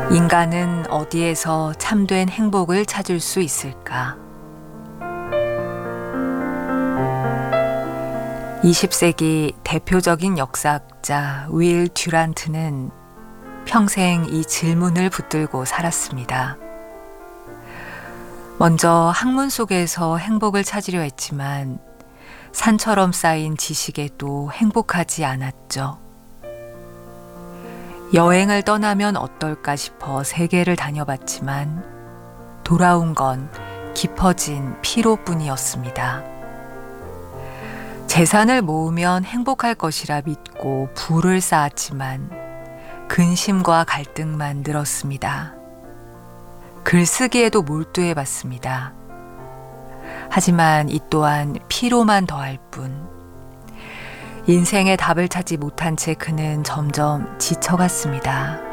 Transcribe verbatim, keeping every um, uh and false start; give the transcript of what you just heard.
인간은 어디에서 참된 행복을 찾을 수 있을까? 이십 세기 대표적인 역사학자 윌 듀란트는 평생 이 질문을 붙들고 살았습니다. 먼저 학문 속에서 행복을 찾으려 했지만 산처럼 쌓인 지식에도 행복하지 않았죠. 여행을 떠나면 어떨까 싶어 세계를 다녀봤지만 돌아온 건 깊어진 피로뿐이었습니다. 재산을 모으면 행복할 것이라 믿고 부를 쌓았지만 근심과 갈등만 늘었습니다. 글쓰기에도 몰두해봤습니다. 하지만 이 또한 피로만 더할 뿐. 인생의 답을 찾지 못한 채 그는 점점 지쳐갔습니다.